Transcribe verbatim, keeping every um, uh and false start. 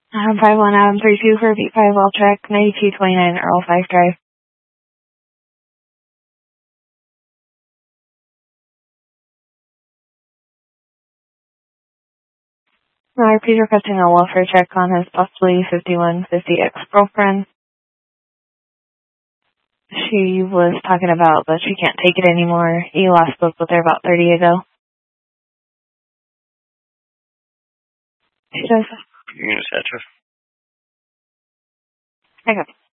Um, five one Adam three two for Beat five L track, ninety-two twenty-nine Earl five Drive. Uh, please requesting a welfare check on his possibly fifty-one fifty ex-girlfriend. She was talking about that she can't take it anymore. He last spoke with her about thirty ago. She does. Unisetcher. I got